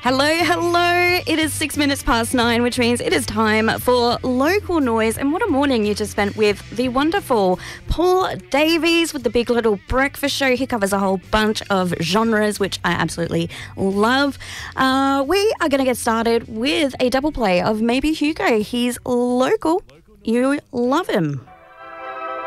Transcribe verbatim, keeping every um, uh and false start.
Hello, hello. It is six minutes past nine, which means it is time for Local Noise. And what a morning you just spent with the wonderful Paul Davies with the Big Little Breakfast Show. He covers a whole bunch of genres, which I absolutely love. Uh, we are going to get started with a double play of Maybe Hugo. He's local. You love him.